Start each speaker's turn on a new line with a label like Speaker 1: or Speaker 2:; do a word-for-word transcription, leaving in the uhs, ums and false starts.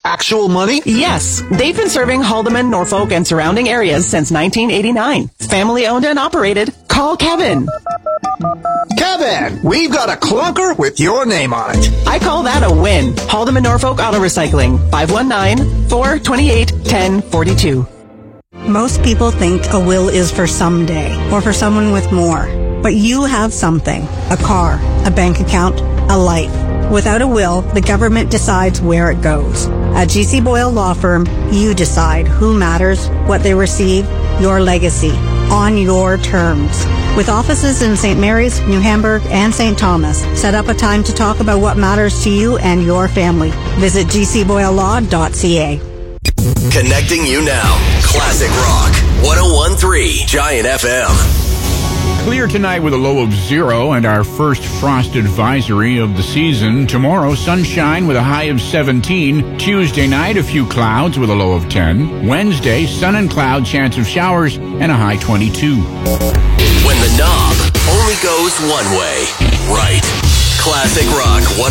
Speaker 1: Actual money?
Speaker 2: Yes. They've been serving Haldeman, Norfolk, and surrounding areas since nineteen eighty-nine. Family owned and operated. Call Kevin.
Speaker 1: Kevin, we've got a clunker with your name on it.
Speaker 2: I call that a win. Haldeman, Norfolk Auto Recycling. five one nine, four two eight, one zero four two.
Speaker 3: Most people think a will is for someday or for someone with more. But you have something. A car, a bank account, a life. Without a will, the government decides where it goes. At G C Boyle Law Firm, you decide who matters, what they receive, your legacy, on your terms. With offices in Saint Mary's, New Hamburg, and Saint Thomas, set up a time to talk about what matters to you and your family. Visit g c boyle law dot c a.
Speaker 4: Connecting you now. Classic Rock. one oh one point three Giant F M.
Speaker 5: Clear tonight with a low of zero and our first frost advisory of the season. Tomorrow, sunshine with a high of seventeen. Tuesday night, a few clouds with a low of ten. Wednesday, sun and cloud, chance of showers, and a high twenty-two.
Speaker 4: When the knob only goes one way. Right. Classic Rock.